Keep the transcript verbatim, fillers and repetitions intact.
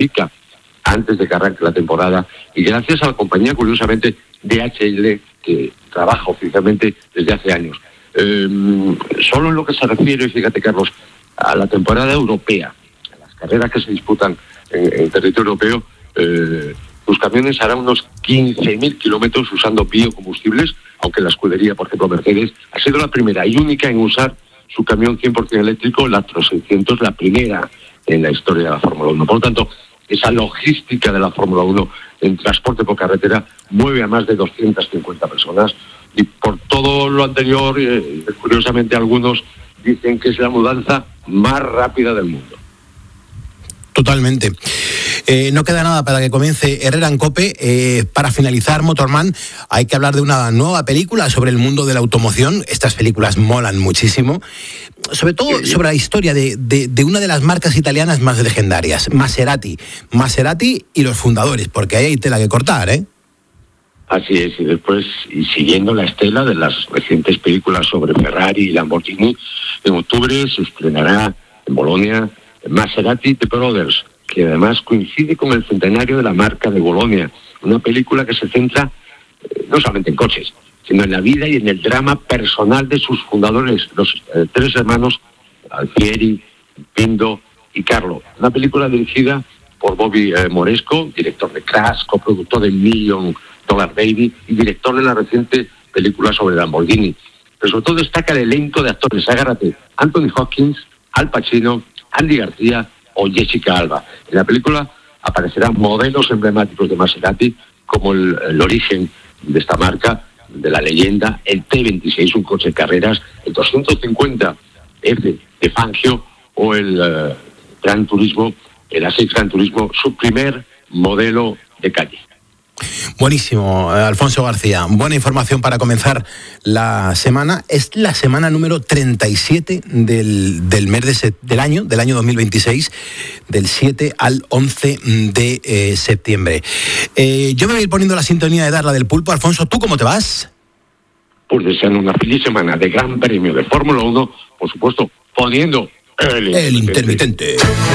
planifica antes de que arranque la temporada, y gracias a la compañía, curiosamente, D H L, que trabaja oficialmente desde hace años. Eh, solo en lo que se refiere, fíjate, Carlos, a la temporada europea, a las carreras que se disputan en, en territorio europeo, eh, los camiones harán unos quince mil kilómetros usando biocombustibles, aunque la escudería, por ejemplo, Mercedes, ha sido la primera y única en usar su camión cien por ciento eléctrico, la Astro seiscientos, la primera en la historia de la Fórmula uno. Por lo tanto, esa logística de la Fórmula uno en transporte por carretera mueve a más de doscientas cincuenta personas, y por todo lo anterior, eh, curiosamente algunos dicen que es la mudanza más rápida del mundo. Totalmente. Eh, no queda nada para que comience Herrera en COPE. Eh, para finalizar, Motorman, hay que hablar de una nueva película sobre el mundo de la automoción. Estas películas molan muchísimo. Sobre todo sí. sobre la historia de, de, de una de las marcas italianas más legendarias, Maserati. Maserati y los fundadores, porque ahí hay tela que cortar, ¿eh? Así es, y después, y siguiendo la estela de las recientes películas sobre Ferrari y Lamborghini, en octubre se estrenará en Bolonia Maserati The Brothers, que además coincide con el centenario de la marca de Bolonia, una película que se centra eh, no solamente en coches, sino en la vida y en el drama personal de sus fundadores, los eh, tres hermanos Alfieri, Pindo y Carlo. Una película dirigida por Bobby eh, Moresco, director de Crash, coproductor de Million Dollar Baby y director de la reciente película sobre Lamborghini. Pero sobre todo destaca el elenco de actores. Agárrate: Anthony Hopkins, Al Pacino, Andy García o Jessica Alba. En la película aparecerán modelos emblemáticos de Maserati, como el, el origen de esta marca, de la leyenda, el T veintiséis, un coche de carreras, el doscientos cincuenta F de Fangio o el uh, Gran Turismo, el A seis Gran Turismo, su primer modelo de calle. Buenísimo, Alfonso García. Buena información para comenzar la semana. Es la semana número treinta y siete del, del mes de set, del año, del año dos mil veintiséis, del siete al once de eh, septiembre. Eh, yo me voy a ir poniendo la sintonía de Darla del Pulpo. Alfonso, ¿tú cómo te vas? Pues deseando una feliz semana de Gran Premio de Fórmula uno, por supuesto, poniendo el, el intermitente. intermitente.